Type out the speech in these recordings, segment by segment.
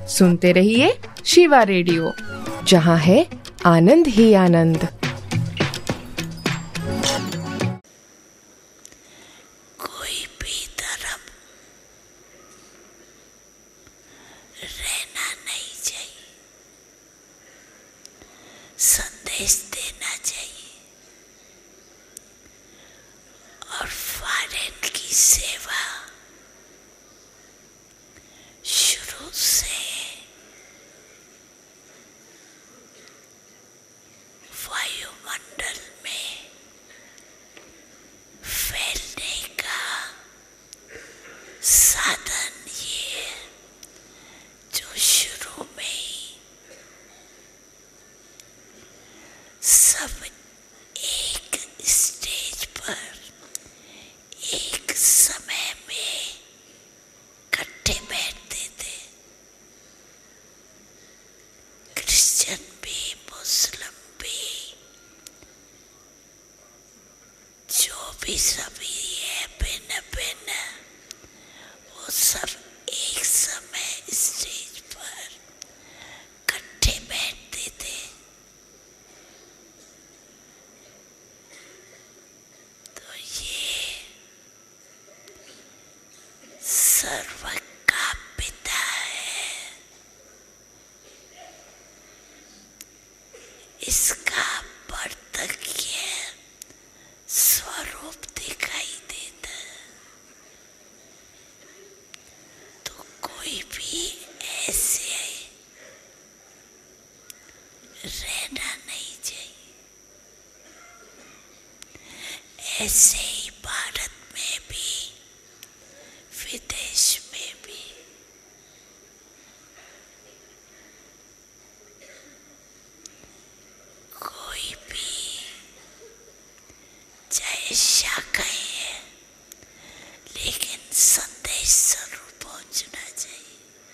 सुनते रहिए शिवा रेडियो, जहाँ है आनंद ही आनंद। कोई भी धर्म रहना नहीं चाहिए, संदेश देना चाहिए और फॉरेन की सेवा शुरू से वायुमंडल में फैलने का साधन ये जो शुरू में ही सब एक स्टेज पर एक समय में इकट्ठे बैठते थे। क्रिश्चियन भी, मुस्लिम भी, जो भी सभी है, भिन्न भिन्न, वो सब एक समय स्टेज पर इकट्ठे बैठते थे। तो ये सर्व का पिता है, इसका वार्तज्ञ स्वरूप दिखाई देता है। तो कोई भी ऐसे रहना नहीं चाहिए। ऐसे ही भारत में भी, विदेश में भी कोई भी चाहे शाखाएं है, लेकिन संदेश जरूर पहुंचना चाहिए।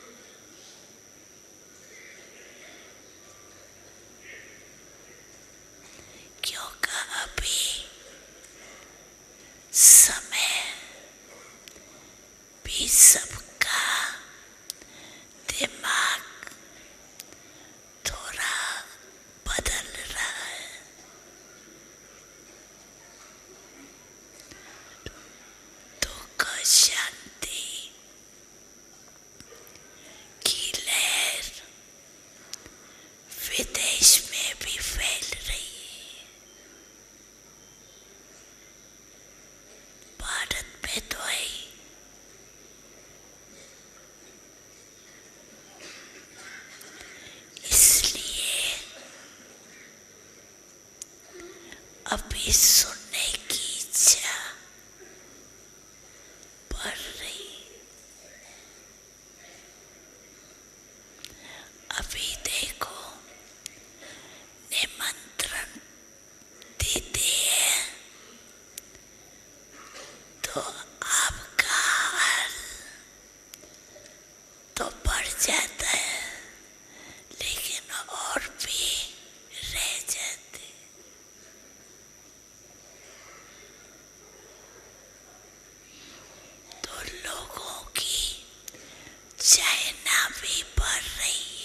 क्योंकि अभी समय भी सबका दिमाग थोड़ा बदल रहा है। दुख शांति की लहर विदेश में भी फैल रही है। भारत में तो है ही। इसलिए अभी